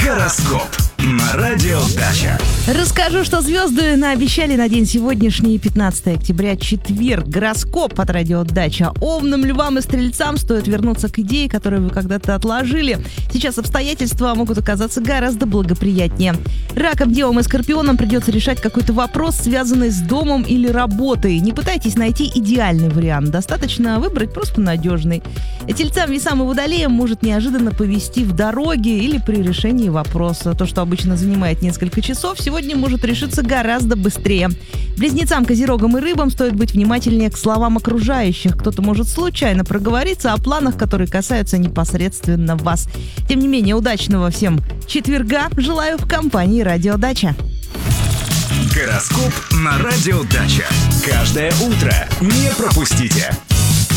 Гороскоп на радио Дача. Расскажу, что звезды наобещали на день сегодняшний, 15 октября, четверг. Гороскоп от радио Дача. Овнам, львам и стрельцам стоит вернуться к идее, которую вы когда-то отложили. Сейчас обстоятельства могут оказаться гораздо благоприятнее. Ракам, девам и скорпионам придется решать какой-то вопрос, связанный с домом или работой. Не пытайтесь найти идеальный вариант. Достаточно выбрать просто надежный. Тельцам, весам и водолеям может неожиданно повести в дороге или при решении вопроса. То, что обычно занимает несколько часов, сегодня может решиться гораздо быстрее. Близнецам, козерогам и рыбам стоит быть внимательнее к словам окружающих. Кто-то может случайно проговориться о планах, которые касаются непосредственно вас. Тем не менее, удачного всем четверга желаю в компании Радио Дача. Гороскоп на радио Дача. Каждое утро не пропустите.